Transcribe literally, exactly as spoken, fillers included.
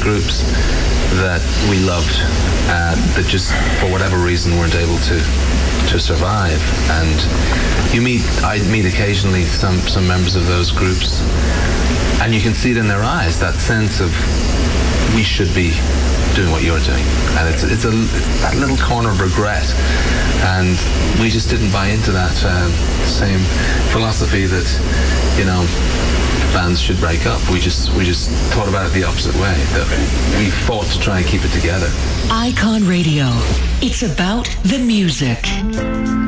groups that we loved uh, that just, for whatever reason, weren't able to to survive. And you meet, I meet occasionally some, some members of those groups, and you can see it in their eyes, that sense of, we should be doing what you're doing. And it's it's a that little corner of regret. And we just didn't buy into that uh, same philosophy that, you know, bands should break up. We just we just thought about it the opposite way, that we fought to try and keep it together. Icon Radio. It's about the music.